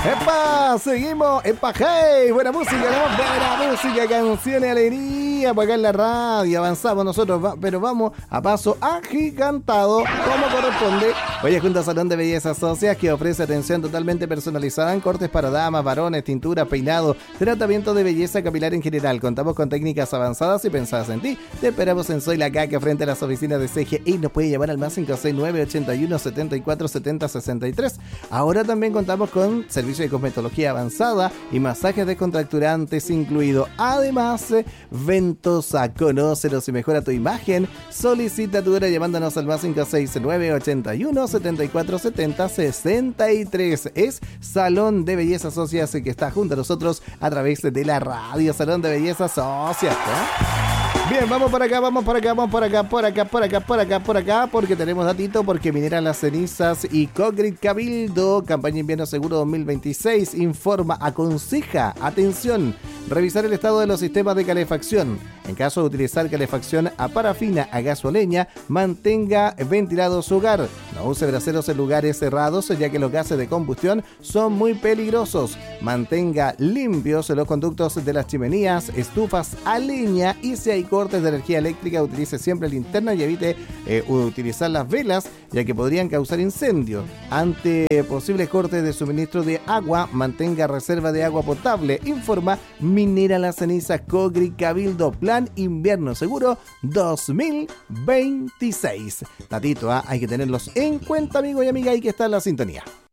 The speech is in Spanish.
¡Epa! Seguimos. ¡Epa! ¡Hey! Buena música, ¿no? Buena música, canciones, alegría. Por acá en la radio avanzamos nosotros, pero vamos a paso agigantado, como corresponde. Oye, junto a Salón de Belleza Socias, que ofrece atención totalmente personalizada en cortes para damas, varones, tintura, peinado, tratamiento de belleza capilar en general. Contamos con técnicas avanzadas y pensadas en ti. Te esperamos en Soy la Caca, frente a las oficinas de CGI. Nos puede llamar al más 569 81 74 70 63. Ahora también contamos con servicio de cosmetología avanzada y masajes descontracturantes incluido. Además, Ventosa, conócelos y mejora tu imagen. Solicita tu hora llamándonos al más 569 81 74 70 63. Es Salón de Belleza Socias, que está junto a nosotros a través de la radio. Salón de Belleza Socias, ¿no? Bien, vamos por acá, porque tenemos datito, porque Minera Las Cenizas y Cogrid Cabildo, campaña invierno seguro 2026, informa, aconseja, atención, revisar el estado de los sistemas de calefacción. En caso de utilizar calefacción a parafina, a gas o leña, mantenga ventilado su hogar. No use braseros en lugares cerrados, ya que los gases de combustión son muy peligrosos. Mantenga limpios los conductos de las chimeneas, estufas a leña, y si hay cortes de energía eléctrica, utilice siempre linterna y evite utilizar las velas, ya que podrían causar incendio. Ante posibles cortes de suministro de agua, mantenga reserva de agua potable. Informa Minera Las Cenizas, Cogri Cabildo, Plan Invierno Seguro 2026. Tatito, hay que tenerlos en cuenta, amigo y amiga, y que está en la sintonía.